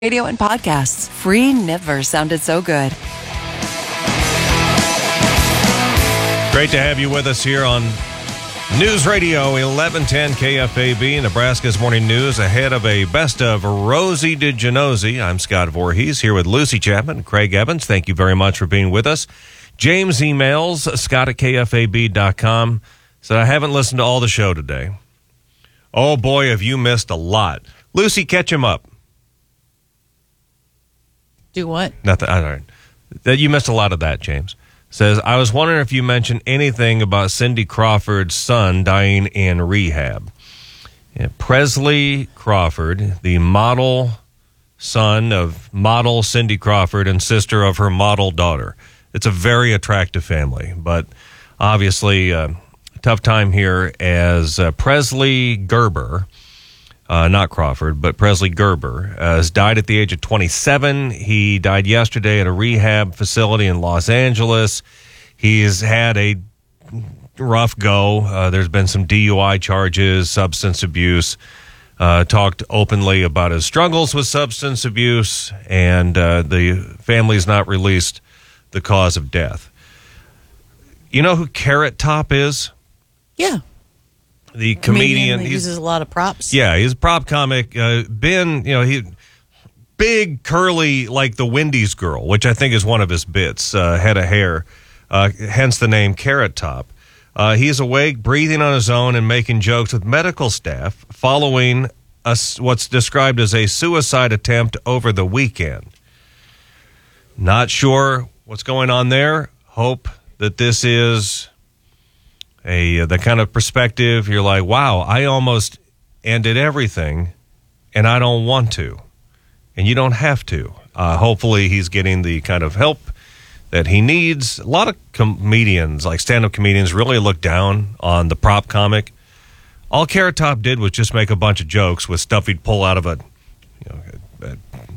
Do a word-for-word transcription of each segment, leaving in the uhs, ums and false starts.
Radio and podcasts. Free never sounded so good. Great to have you with us here on News Radio eleven ten K F A B, Nebraska's Morning News, ahead of a best of Rosie DiGenovese. I'm Scott Voorhees here with Lucy Chapman and Craig Evans. Thank you very much for being with us. James emails Scott at K F A B dot com. Said, I haven't listened to all the show today. Oh boy, have you missed a lot. Lucy, catch him up. Do what? Nothing. All right. That you missed a lot of that, James. Says, I was wondering if you mentioned anything about Cindy Crawford's son dying in rehab. Yeah, Presley Crawford, the model son of model Cindy Crawford and sister of her model daughter. It's a very attractive family, but obviously uh, a tough time here as uh, Presley Gerber, Uh, not Crawford, but Presley Gerber, uh, has died at the age of twenty-seven. He died yesterday at a rehab facility in Los Angeles. He's had a rough go. Uh, there's been some D U I charges, substance abuse. Uh, talked openly about his struggles with substance abuse, and uh, the family's not released the cause of death. You know who Carrot Top is? Yeah. The comedian, comedian he uses a lot of props. Yeah, he's a prop comic. Uh, been, you know, he big, curly, like the Wendy's girl, which I think is one of his bits, uh, head of hair, uh, hence the name Carrot Top. Uh, he's awake, breathing on his own, and making jokes with medical staff following a, what's described as a suicide attempt over the weekend. Not sure what's going on there. Hope that this is a the kind of perspective you're like, wow, I almost ended everything, and I don't want to. And you don't have to. Uh, hopefully he's getting the kind of help that he needs. A lot of comedians, like stand-up comedians, really look down on the prop comic. All Carrot Top did was just make a bunch of jokes with stuff he'd pull out of a, you know, a,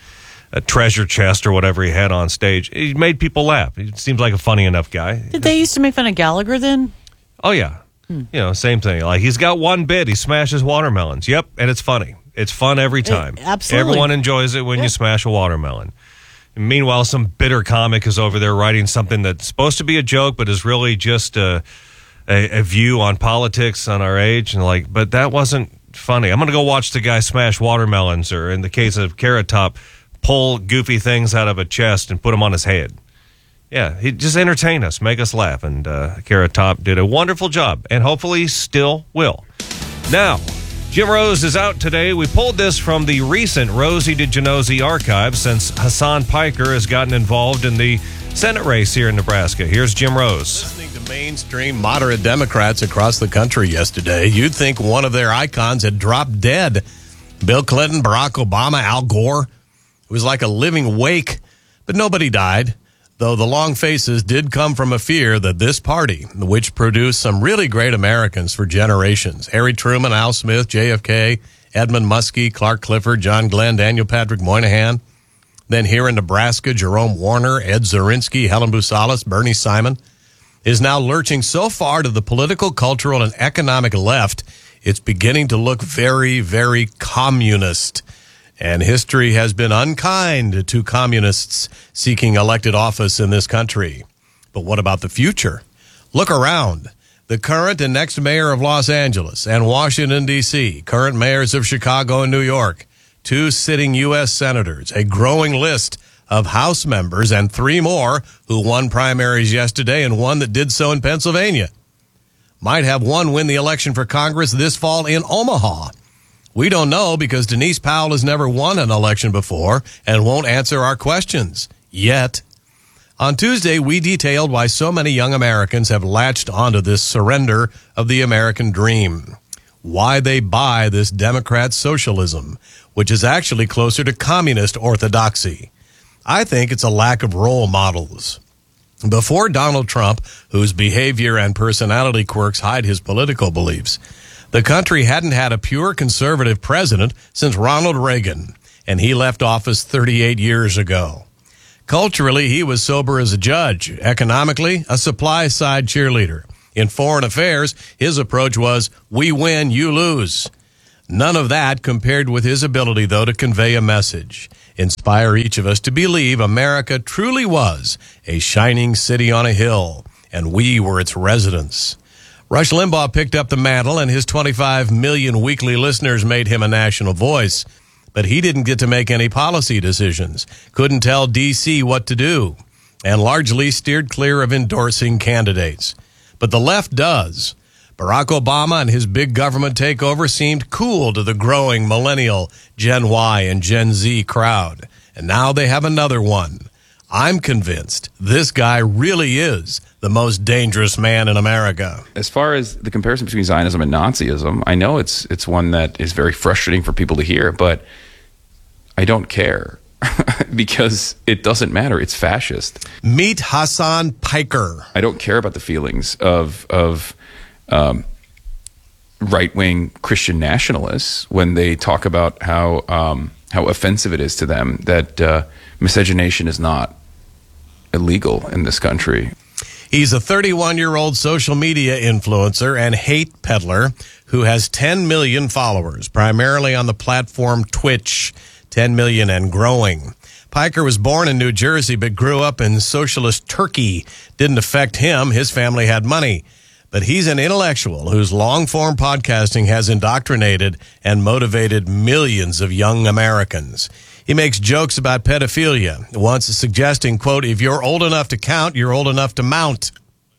a treasure chest or whatever he had on stage. He made people laugh. He seems like a funny enough guy. Did they used to make fun of Gallagher then? Oh, yeah. Hmm. You know, same thing. Like, he's got one bit. He smashes watermelons. Yep, and it's funny. It's fun every time. It, absolutely. Everyone enjoys it when yeah. you smash a watermelon. And meanwhile, some bitter comic is over there writing something that's supposed to be a joke, but is really just a, a, a view on politics on our age. And like, but that wasn't funny. I'm going to go watch the guy smash watermelons, or in the case of Carrot Top, pull goofy things out of a chest and put them on his head. Yeah, he just entertain us, make us laugh, and uh, Carrot Top did a wonderful job, and hopefully still will. Now, Jim Rose is out today. We pulled this from the recent Rosie DiGenovese archive since Hassan Piker has gotten involved in the Senate race here in Nebraska. Here's Jim Rose. Listening to mainstream moderate Democrats across the country yesterday, you'd think one of their icons had dropped dead. Bill Clinton, Barack Obama, Al Gore. It was like a living wake, but nobody died. Though the long faces did come from a fear that this party, which produced some really great Americans for generations, Harry Truman, Al Smith, J F K, Edmund Muskie, Clark Clifford, John Glenn, Daniel Patrick Moynihan, then here in Nebraska, Jerome Warner, Ed Zorinsky, Helen Busalis, Bernie Simon, is now lurching so far to the political, cultural, and economic left, it's beginning to look very, very communist. And history has been unkind to communists seeking elected office in this country. But what about the future? Look around. The current and next mayor of Los Angeles and Washington, D C, current mayors of Chicago and New York, two sitting U S senators, a growing list of House members, and three more who won primaries yesterday and one that did so in Pennsylvania. Might have one win the election for Congress this fall in Omaha. We don't know because Denise Powell has never won an election before and won't answer our questions yet. On Tuesday, we detailed why so many young Americans have latched onto this surrender of the American dream, why they buy this Democrat socialism, which is actually closer to communist orthodoxy. I think it's a lack of role models. Before Donald Trump, whose behavior and personality quirks hide his political beliefs, the country hadn't had a pure conservative president since Ronald Reagan, and he left office thirty-eight years ago. Culturally, he was sober as a judge. Economically, a supply-side cheerleader. In foreign affairs, his approach was, we win, you lose. None of that compared with his ability, though, to convey a message. Inspire each of us to believe America truly was a shining city on a hill, and we were its residents. Rush Limbaugh picked up the mantle, and his twenty-five million weekly listeners made him a national voice. But he didn't get to make any policy decisions, couldn't tell D C what to do, and largely steered clear of endorsing candidates. But the left does. Barack Obama and his big government takeover seemed cool to the growing millennial, Gen Y, and Gen Z crowd. And now they have another one. I'm convinced this guy really is the most dangerous man in America. As far as the comparison between Zionism and Nazism, I know it's it's one that is very frustrating for people to hear, but I don't care because it doesn't matter. It's fascist. Meet Hassan Piker. I don't care about the feelings of of um, right-wing Christian nationalists when they talk about how um, how offensive it is to them that uh, miscegenation is not illegal in this country. He's a thirty-one-year-old social media influencer and hate peddler who has ten million followers, primarily on the platform Twitch, ten million and growing. Piker was born in New Jersey but grew up in socialist Turkey. Didn't affect him. His family had money. But he's an intellectual whose long-form podcasting has indoctrinated and motivated millions of young Americans. He makes jokes about pedophilia, once suggesting, quote, if you're old enough to count, you're old enough to mount.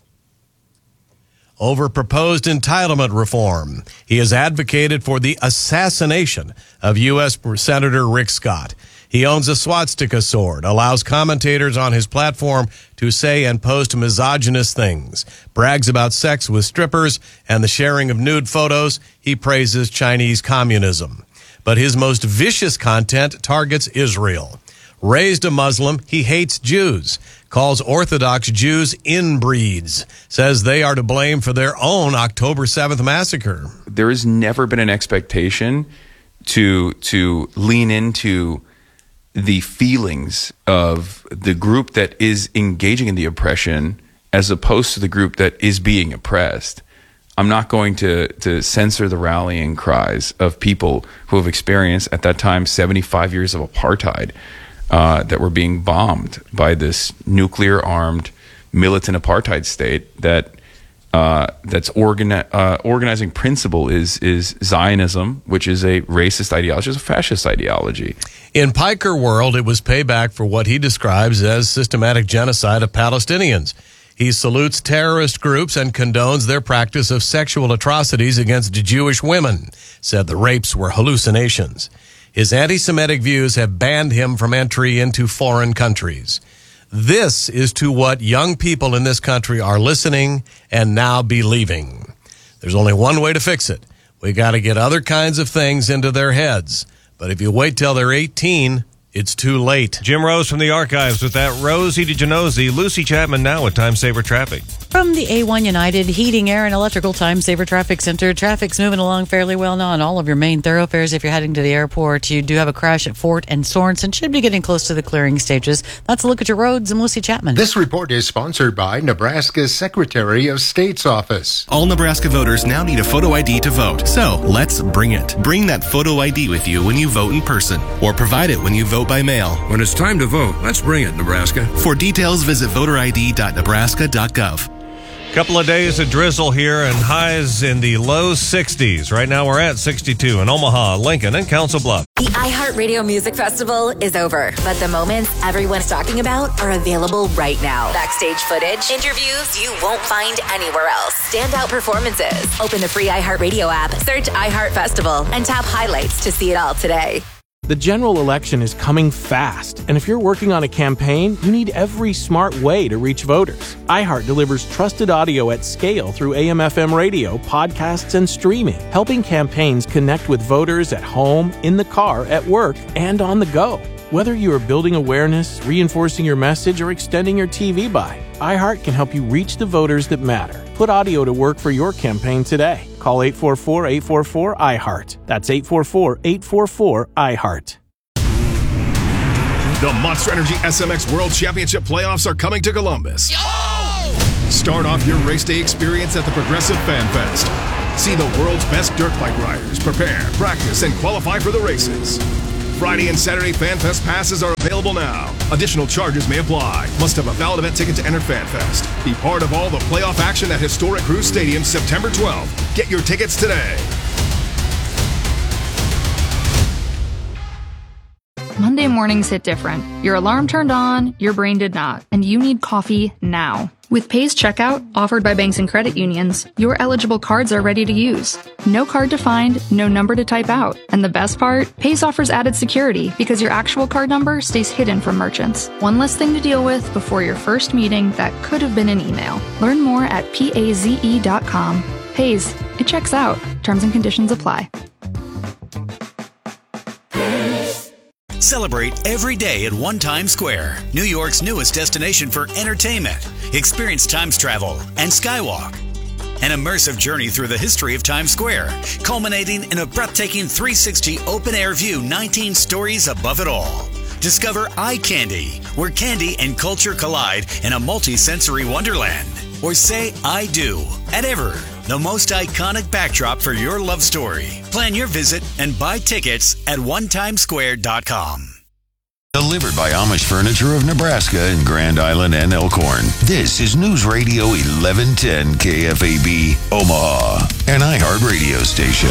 Over proposed entitlement reform, he has advocated for the assassination of U S Senator Rick Scott. He owns a swastika sword, allows commentators on his platform to say and post misogynist things, brags about sex with strippers and the sharing of nude photos. He praises Chinese communism. But his most vicious content targets Israel. Raised a Muslim, he hates Jews, calls Orthodox Jews inbreeds, says they are to blame for their own October seventh massacre. There has never been an expectation to to lean into the feelings of the group that is engaging in the oppression as opposed to the group that is being oppressed. I'm not going to, to censor the rallying cries of people who have experienced, at that time, seventy-five years of apartheid uh, that were being bombed by this nuclear-armed militant apartheid state that uh, that's organi- uh, organizing principle is is Zionism, which is a racist ideology, is a fascist ideology. In Piker world, it was payback for what he describes as systematic genocide of Palestinians. He salutes terrorist groups and condones their practice of sexual atrocities against Jewish women, said the rapes were hallucinations. His anti-Semitic views have banned him from entry into foreign countries. This is to what young people in this country are listening and now believing. There's only one way to fix it. We got to get other kinds of things into their heads. But if you wait till they're eighteen, it's too late. Jim Rose from the archives with that. Rosie DiGenosi, Lucy Chapman now with Time Saver Traffic. From the A one United Heating, Air, and Electrical Time Saver Traffic Center, traffic's moving along fairly well now on all of your main thoroughfares. If you're heading to the airport, you do have a crash at Fort and Sorensen. Should be getting close to the clearing stages. That's a look at your roads. I'm Lucy Chapman. This report is sponsored by Nebraska's Secretary of State's office. All Nebraska voters now need a photo I D to vote. So let's bring it. Bring that photo I D with you when you vote in person, or provide it when you vote by mail. When it's time to vote, let's bring it, Nebraska. For details, visit voter I D dot nebraska dot gov. Couple of days of drizzle here and highs in the low sixties. Right now we're at sixty-two in Omaha, Lincoln, and Council Bluff. The iHeartRadio Music Festival is over, but the moments everyone's talking about are available right now. Backstage footage, interviews you won't find anywhere else, standout performances. Open the free iHeartRadio app, search iHeart Festival, and tap highlights to see it all today. The general election is coming fast, and if you're working on a campaign, you need every smart way to reach voters. iHeart delivers trusted audio at scale through A M F M radio, podcasts, and streaming, helping campaigns connect with voters at home, in the car, at work, and on the go. Whether you are building awareness, reinforcing your message, or extending your T V buy, iHeart can help you reach the voters that matter. Put audio to work for your campaign today. Call eight four four, eight four four, I heart. That's eight four four, eight four four, I heart. The Monster Energy S M X World Championship playoffs are coming to Columbus. Yo! Start off your race day experience at the Progressive Fan Fest. See the world's best dirt bike riders prepare, practice, and qualify for the races. Friday and Saturday FanFest passes are available now. Additional charges may apply. Must have a valid event ticket to enter FanFest. Be part of all the playoff action at historic Cruise Stadium September twelfth. Get your tickets today. Monday mornings hit different. Your alarm turned on, your brain did not, and you need coffee now. With Pay's Checkout, offered by banks and credit unions, your eligible cards are ready to use. No card to find, no number to type out. And the best part? Pay's offers added security because your actual card number stays hidden from merchants. One less thing to deal with before your first meeting that could have been an email. Learn more at paze dot com. Pay's, it checks out. Terms and conditions apply. Celebrate every day at One Times Square, New York's newest destination for entertainment. Experience Times travel and Skywalk. An immersive journey through the history of Times Square, culminating in a breathtaking three sixty open-air view, nineteen stories above it all. Discover Eye Candy, where candy and culture collide in a multi-sensory wonderland. Or say I do at Ever, the most iconic backdrop for your love story. Plan your visit and buy tickets at one times square dot com. Delivered by Amish Furniture of Nebraska in Grand Island and Elkhorn. This is News Radio eleven ten K F A B, Omaha, an iHeart radio station.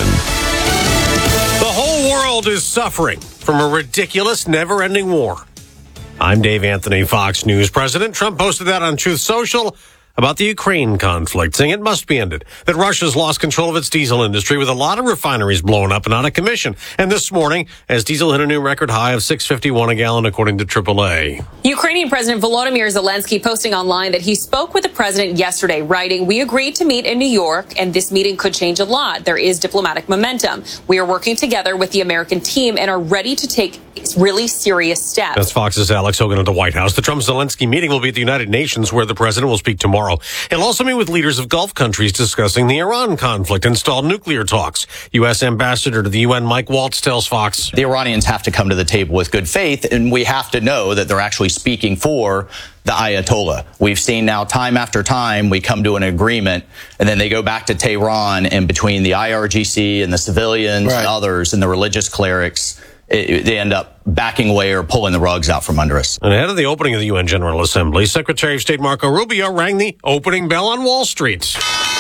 The whole world is suffering from a ridiculous, never-ending war. I'm Dave Anthony, Fox News. President Trump posted that on Truth Social about the Ukraine conflict, saying it must be ended, that Russia's lost control of its diesel industry with a lot of refineries blowing up and out of commission. And this morning, as diesel hit a new record high of six fifty-one a gallon, according to triple A. Ukrainian President Volodymyr Zelensky posting online that he spoke with the president yesterday, writing, "We agreed to meet in New York, and this meeting could change a lot. There is diplomatic momentum. We are working together with the American team and are ready to take really serious steps." That's Fox's Alex Hogan at the White House. The Trump-Zelensky meeting will be at the United Nations, where the president will speak tomorrow. He'll also meet with leaders of Gulf countries discussing the Iran conflict and stalled nuclear talks. U S Ambassador to the U N Mike Waltz tells Fox, the Iranians have to come to the table with good faith, and we have to know that they're actually speaking for the Ayatollah. We've seen now time after time we come to an agreement, and then they go back to Tehran, and between the I R G C and the civilians right. and others and the religious clerics, It, they end up backing away or pulling the rugs out from under us. And ahead of the opening of the U N General Assembly, Secretary of State Marco Rubio rang the opening bell on Wall Street.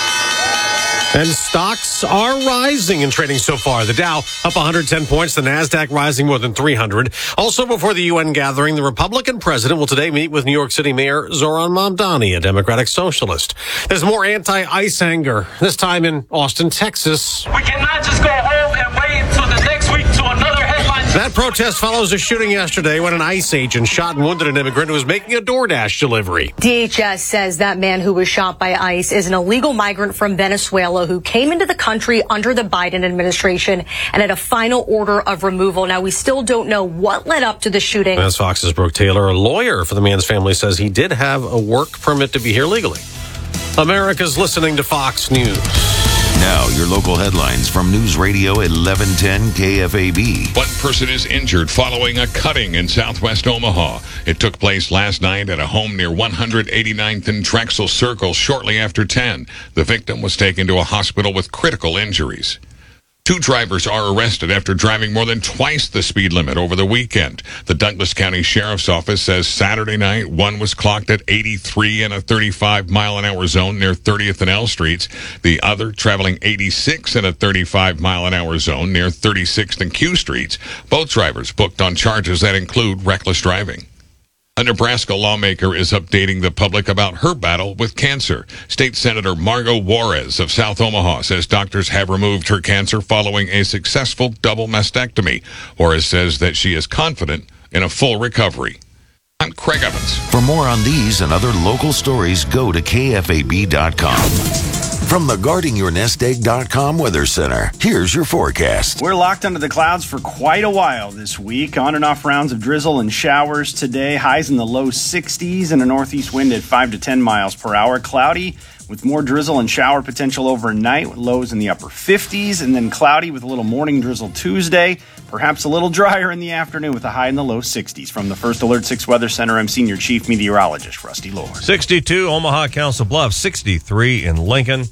And stocks are rising and trading so far. The Dow up one hundred ten points, the NASDAQ rising more than three hundred. Also before the U N gathering, the Republican president will today meet with New York City Mayor Zoran Mamdani, a Democratic socialist. There's more anti-ICE anger, this time in Austin, Texas. We cannot just go home and wait until the next week to another headline. That protest follows a shooting yesterday when an ICE agent shot and wounded an immigrant who was making a DoorDash delivery. D H S says that man who was shot by ICE is an illegal migrant from Venezuela who came into the country under the Biden administration and had a final order of removal. Now, we still don't know what led up to the shooting. That's Fox's Brooke Taylor. A lawyer for the man's family says he did have a work permit to be here legally. America's listening to Fox News. Now, your local headlines from News Radio eleven ten K F A B. One person is injured following a cutting in southwest Omaha. It took place last night at a home near one hundred eighty-ninth and Drexel Circle shortly after ten. The victim was taken to a hospital with critical injuries. Two drivers are arrested after driving more than twice the speed limit over the weekend. The Douglas County Sheriff's Office says Saturday night, one was clocked at eighty-three in a thirty-five mile an hour zone near thirtieth and L Streets. The other traveling eighty-six in a thirty-five mile an hour zone near thirty-sixth and Q Streets. Both drivers booked on charges that include reckless driving. A Nebraska lawmaker is updating the public about her battle with cancer. State Senator Margo Juarez of South Omaha says doctors have removed her cancer following a successful double mastectomy. Juarez says that she is confident in a full recovery. I'm Craig Evans. For more on these and other local stories, go to K F A B dot com. From the guarding your nest egg dot com Weather Center, here's your forecast. We're locked under the clouds for quite a while this week. On and off rounds of drizzle and showers today. Highs in the low sixties and a northeast wind at five to ten miles per hour. Cloudy with more drizzle and shower potential overnight. Lows in the upper fifties, and then cloudy with a little morning drizzle Tuesday. Perhaps a little drier in the afternoon with a high in the low sixties. From the First Alert six Weather Center, I'm Senior Chief Meteorologist Rusty Lord. sixty-two Omaha, Council Bluffs, sixty-three in Lincoln.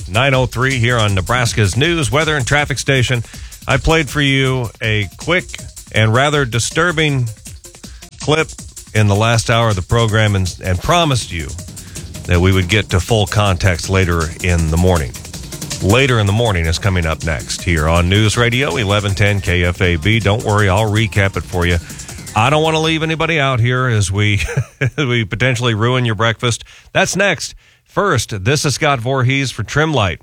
nine oh three here on Nebraska's News, Weather, and Traffic Station. I played for you a quick and rather disturbing clip in the last hour of the program and, and promised you that we would get to full context later in the morning. Later in the morning is coming up next here on News Radio eleven ten K F A B. Don't worry, I'll recap it for you. I don't want to leave anybody out here as we we potentially ruin your breakfast. That's next. First, this is Scott Voorhees for Trimlight.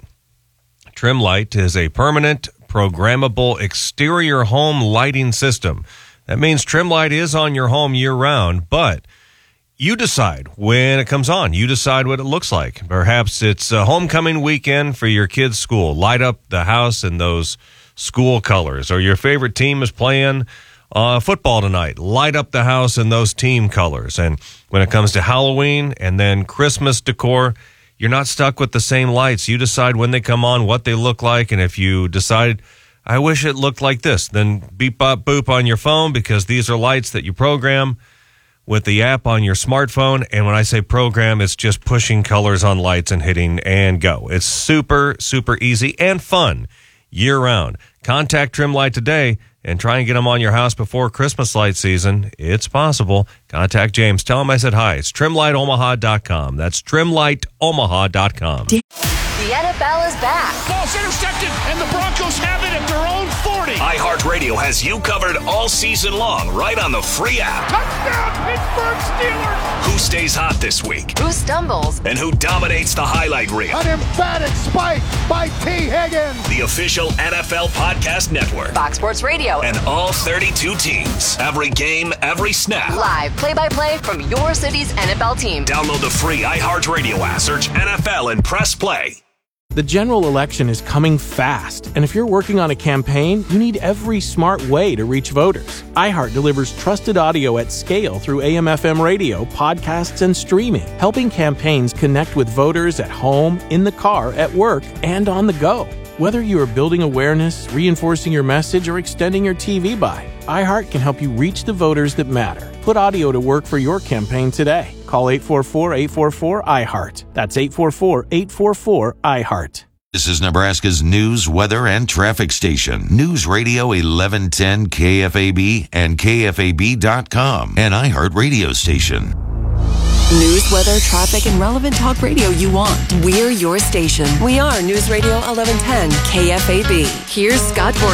Trimlight is a permanent, programmable exterior home lighting system. That means Trimlight is on your home year-round, but you decide when it comes on. You decide what it looks like. Perhaps it's a homecoming weekend for your kids' school. Light up the house in those school colors. Or your favorite team is playing uh, football tonight. Light up the house in those team colors. And when it comes to Halloween and then Christmas decor, you're not stuck with the same lights. You decide when they come on, what they look like, and if you decide, I wish it looked like this, then beep, bop, boop on your phone, because these are lights that you program with the app on your smartphone. And when I say program, it's just pushing colors on lights and hitting and go. It's super, super easy and fun year-round. Contact Trimlight today and try and get them on your house before Christmas light season. It's possible. Contact James. Tell him I said hi. It's trimlight omaha dot com. That's trimlight omaha dot com. The N F L is back. Ball's intercepted, and the Broncos have it at their own forty. iHeartRadio has you covered all season long, right on the free app. Touchdown, Pittsburgh Steelers! Who stays hot this week? Who stumbles? And who dominates the highlight reel? An emphatic spike by T. Higgins. The official N F L Podcast Network. Fox Sports Radio. And all thirty-two teams. Every game, every snap. Live play-by-play from your city's N F L team. Download the free iHeartRadio app. Search N F L and press play. The general election is coming fast, and if you're working on a campaign, you need every smart way to reach voters. iHeart delivers trusted audio at scale through A M F M radio, podcasts, and streaming, helping campaigns connect with voters at home, in the car, at work, and on the go. Whether you are building awareness, reinforcing your message, or extending your T V buy, iHeart can help you reach the voters that matter. Put audio to work for your campaign today. Call eight four four, eight four four, iHeart. That's eight four four, eight four four, iHeart. This is Nebraska's news, weather, and traffic station. News Radio eleven ten K F A B and K F A B dot com, an iHeart radio station. News, weather, traffic, and relevant talk radio you want. We're your station. We are News Radio eleven ten K F A B. Here's Scott Voorhees.